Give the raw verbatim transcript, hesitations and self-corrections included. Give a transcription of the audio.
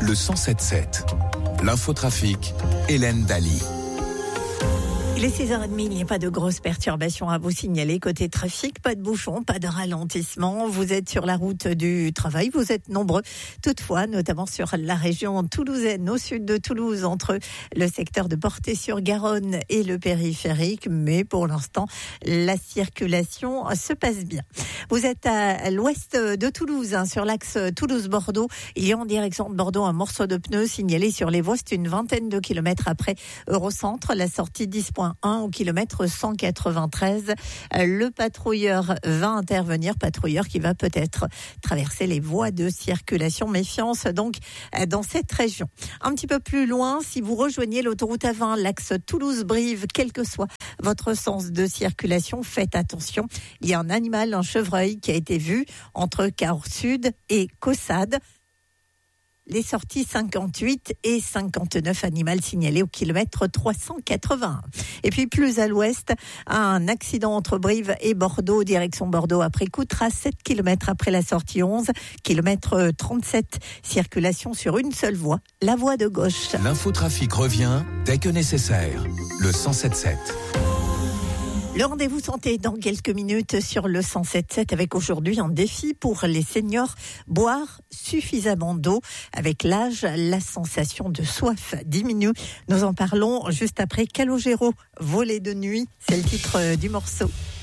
le cent sept sept. L'infotrafic, Hélène Daly. Il est six heures trente, il n'y a pas de grosses perturbations à vous signaler. Côté trafic, pas de bouchons, pas de ralentissement. Vous êtes sur la route du travail, vous êtes nombreux. Toutefois, notamment sur la région toulousaine, au sud de Toulouse, entre le secteur de Portet-sur-Garonne et le périphérique. Mais pour l'instant, la circulation se passe bien. Vous êtes à l'ouest de Toulouse, hein, sur l'axe Toulouse-Bordeaux. Il y a en direction de Bordeaux un morceau de pneu signalé sur les voies. C'est une vingtaine de kilomètres après Eurocentre, la sortie dix point un au kilomètre cent quatre-vingt-treize. Le patrouilleur va intervenir, patrouilleur qui va peut-être traverser les voies de circulation. Méfiance donc dans cette région. Un petit peu plus loin, si vous rejoignez l'autoroute A vingt, l'axe Toulouse-Brive, quel que soit votre sens de circulation, faites attention. Il y a un animal, un chevreuil qui a été vu entre Cahors Sud et Caussade. Les sorties cinquante-huit et cinquante-neuf, animal signalé au kilomètre trois cent quatre-vingts. Et puis plus à l'ouest, un accident entre Brive et Bordeaux, direction Bordeaux après Coutras, sept kilomètres après la sortie onze, kilomètre trente-sept, circulation sur une seule voie, la voie de gauche. L'infotrafic revient dès que nécessaire, le cent sept sept. Le rendez-vous santé dans quelques minutes sur le cent sept sept avec aujourd'hui un défi pour les seniors, boire suffisamment d'eau. Avec l'âge, la sensation de soif diminue. Nous en parlons juste après Calogero, Voler de nuit, c'est le titre du morceau.